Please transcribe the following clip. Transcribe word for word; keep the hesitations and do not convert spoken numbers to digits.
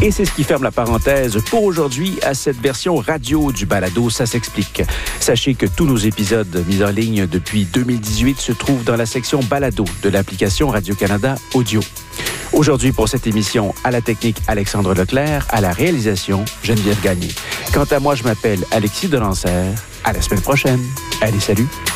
Et c'est ce qui ferme la parenthèse pour aujourd'hui à cette version radio du balado Ça s'explique. Sachez que tous nos épisodes mis en ligne depuis deux mille dix-huit se trouvent dans la section balado de l'application Radio-Canada Audio. Aujourd'hui, pour cette émission, à la technique Alexandre Leclerc, à la réalisation Geneviève Gagné. Quant à moi, je m'appelle Alexis Delancère. À la semaine prochaine. Allez, salut!